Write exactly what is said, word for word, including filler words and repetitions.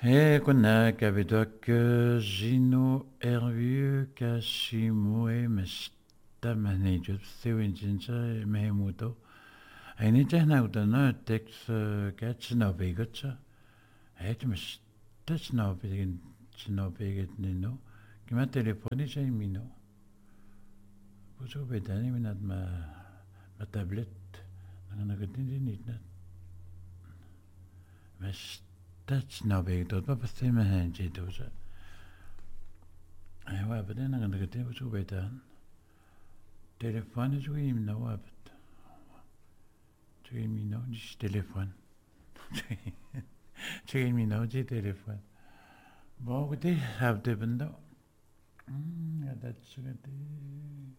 E kona kavitok Gino Hervieux Kashimue mesta manejut sewin jinsa mehemuto. Aini tehna utana tex kat snobigotsa. Het mesta snobigin snobiget nino. Kima telefoni say mino. Puso bedani minat ma ma tablet. Nanganagatin din itnat. Mesta that's no big dot, but the man does it. I have it in I'm going to get it to done. Telephone is we know of it. To me no just telephone. To me no the telephone. But they have the window. Mm, yeah, that's good.